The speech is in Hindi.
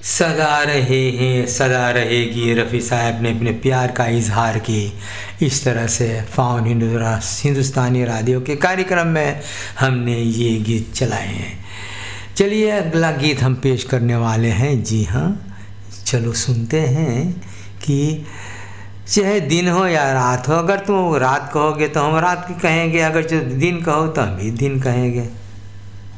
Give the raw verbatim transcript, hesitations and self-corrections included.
सदा रहे हैं सदा रहेगी। रफ़ी साहब ने अपने प्यार का इजहार की इस तरह से फाउन हिंदुस्तानी रेडियो के कार्यक्रम में हमने ये गीत चलाए हैं। चलिए अगला गीत हम पेश करने वाले हैं। जी हाँ, चलो सुनते हैं कि चाहे दिन हो या रात हो, अगर तुम रात कहोगे तो हम रात की कहेंगे, अगर जो दिन कहो तो हम भी दिन कहेंगे।